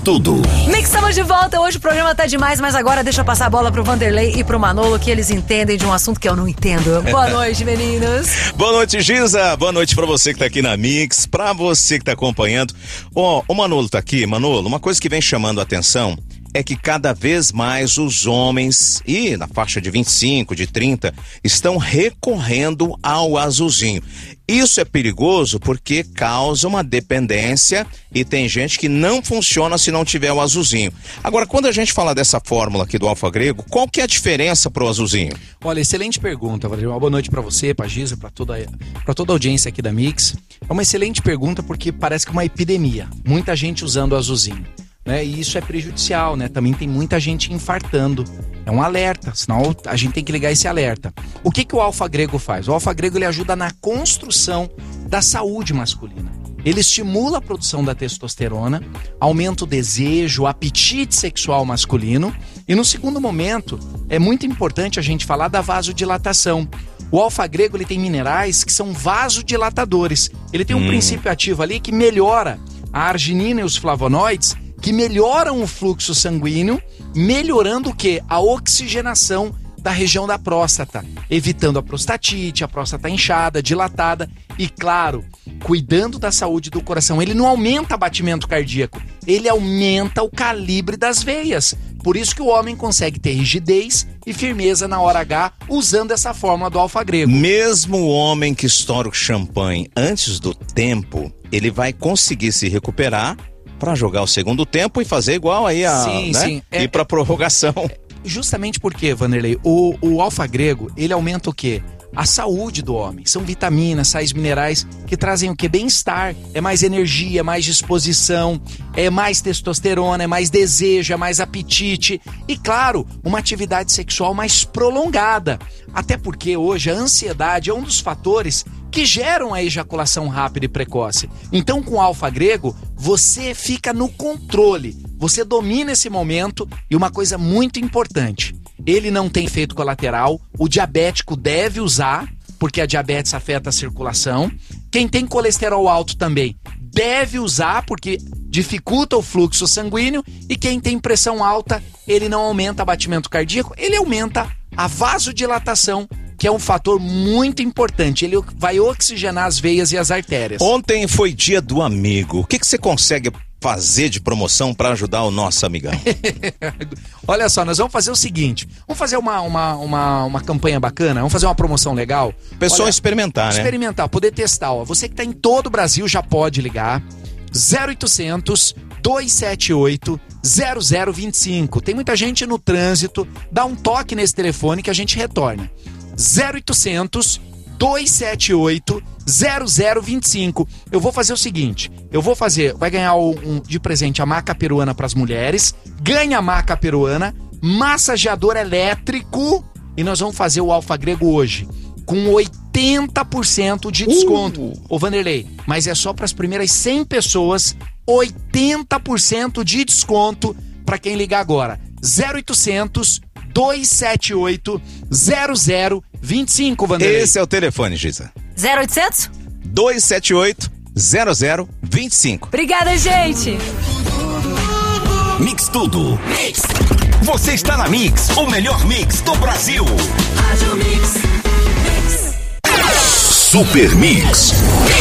Tudo. Mix, estamos de volta. Hoje o programa tá demais, mas agora deixa eu passar a bola pro Vanderlei e pro Manolo, que eles entendem de um assunto que eu não entendo. Boa noite, meninos. Boa noite, Giza. Boa noite pra você que tá aqui na Mix, pra você que tá acompanhando. O Manolo tá aqui. Manolo, uma coisa que vem chamando a atenção é que cada vez mais os homens, e na faixa de 25, de 30, estão recorrendo ao azulzinho. Isso é perigoso porque causa uma dependência e tem gente que não funciona se não tiver o azulzinho. Agora, quando a gente fala dessa fórmula aqui do Alfa Grego, qual que é a diferença pro azulzinho? Olha, excelente pergunta, Valerio. Uma boa noite pra você, pra Giza, pra toda a audiência aqui da Mix. É uma excelente pergunta porque parece que é uma epidemia. Muita gente usando o azulzinho. Né? E isso é prejudicial, né? Também tem muita gente infartando. É um alerta, senão a gente tem que ligar esse alerta. O que o Alfa Grego faz? O Alfa Grego ele ajuda na construção da saúde masculina. Ele estimula a produção da testosterona, aumenta o desejo, o apetite sexual masculino. E no segundo momento, é muito importante a gente falar da vasodilatação. O Alfa Grego ele tem minerais que são vasodilatadores. Ele tem um princípio ativo ali que melhora a arginina e os flavonoides, que melhoram o fluxo sanguíneo, melhorando o quê? A oxigenação da região da próstata, evitando a prostatite, a próstata inchada, dilatada e, claro, cuidando da saúde do coração. Ele não aumenta batimento cardíaco, ele aumenta o calibre das veias. Por isso que o homem consegue ter rigidez e firmeza na hora H usando essa fórmula do Alfa Grego. Mesmo o homem que estoura o champanhe antes do tempo, ele vai conseguir se recuperar para jogar o segundo tempo e fazer igual aí sim. Ir para prorrogação. Justamente porque, Vanderlei, o Alfa Grego, ele aumenta o quê? A saúde do homem. São vitaminas, sais minerais que trazem o quê? Bem-estar, é mais energia, mais disposição, é mais testosterona, é mais desejo, é mais apetite e, claro, uma atividade sexual mais prolongada. Até porque hoje a ansiedade é um dos fatores que geram a ejaculação rápida e precoce. Então, com o Alfa Grego, você fica no controle, você domina esse momento e uma coisa muito importante, ele não tem efeito colateral, o diabético deve usar, porque a diabetes afeta a circulação. Quem tem colesterol alto também deve usar, porque dificulta o fluxo sanguíneo. E quem tem pressão alta, ele não aumenta batimento cardíaco, ele aumenta a vasodilatação, que é um fator muito importante. Ele vai oxigenar as veias e as artérias. Ontem foi dia do amigo. O que você consegue fazer de promoção para ajudar o nosso amigão? Olha só, nós vamos fazer o seguinte, vamos fazer uma campanha bacana, vamos fazer uma promoção legal. Pessoal, experimentar, né? Experimentar, poder testar. Ó. Você que está em todo o Brasil já pode ligar 0800 278 0025. Tem muita gente no trânsito, dá um toque nesse telefone que a gente retorna. 0800 278 0025. Eu vou fazer o seguinte, vai ganhar de presente a maca peruana para as mulheres, ganha a maca peruana, massageador elétrico e nós vamos fazer o Alfa Grego hoje com 80% de desconto. Ô Vanderlei, mas é só para as primeiras 100 pessoas, 80% de desconto para quem ligar agora. 0800 278 0025, Vanderlei. Esse é o telefone, Giza. 0800 278 0025. Obrigada, gente. Mix Tudo. Mix. Você está na Mix, o melhor mix do Brasil. Super Mix.